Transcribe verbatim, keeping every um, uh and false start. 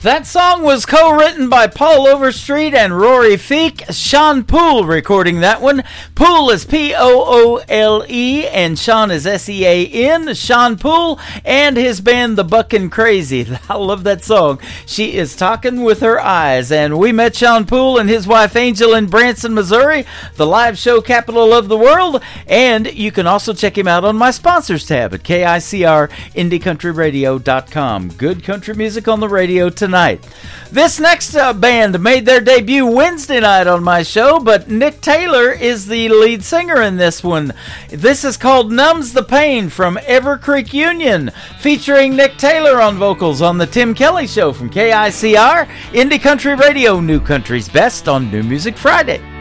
That song was co-written by Paul Overstreet and Rory Feek. Sean Poole recording that one. Poole is P O O L E and Sean is S E A N. Sean Poole and his band The Buckin' Crazy. I love that song. She is talking with her eyes. And we met Sean Poole and his wife Angel in Branson, Missouri, the live show capital of the world. And you can also check him out on my sponsors tab at K I C R indie country radio dot com. Good country music on the radio tonight. Night. This next uh, band made their debut Wednesday night on my show, but Nick Taylor is the lead singer in this one. This is called Numbs the Pain from Ever Creek Union, featuring Nick Taylor on vocals on the Tim Kelly Show from K I C R, Indie Country Radio, New Country's Best on New Music Friday.